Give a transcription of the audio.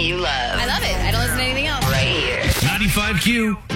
you love. I love it. I don't listen to anything else. Right here. 95Q.